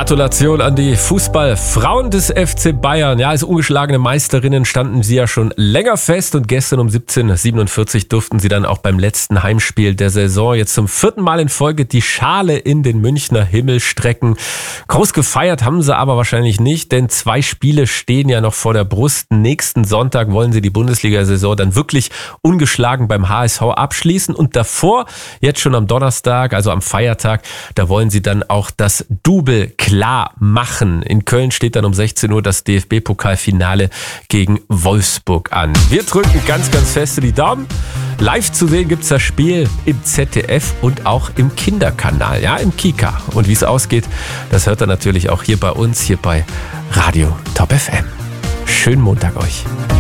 Gratulation an die Fußballfrauen des FC Bayern. Ja, als ungeschlagene Meisterinnen standen sie ja schon länger fest und gestern um 17:47 Uhr durften sie dann auch beim letzten Heimspiel der Saison jetzt zum 4. Mal in Folge die Schale in den Münchner Himmel strecken. Groß gefeiert haben sie aber wahrscheinlich nicht, denn 2 Spiele stehen ja noch vor der Brust. Nächsten Sonntag wollen sie die Bundesliga-Saison dann wirklich ungeschlagen beim HSV abschließen und davor, jetzt schon am Donnerstag, also am Feiertag, da wollen sie dann auch das Double klar machen. In Köln steht dann um 16 Uhr das DFB-Pokalfinale gegen Wolfsburg an. Wir drücken ganz, ganz feste die Daumen. Live zu sehen gibt's das Spiel im ZDF und auch im Kinderkanal, ja, im Kika. Und wie es ausgeht, das hört ihr natürlich auch hier bei uns, hier bei Radio Top FM. Schönen Montag euch.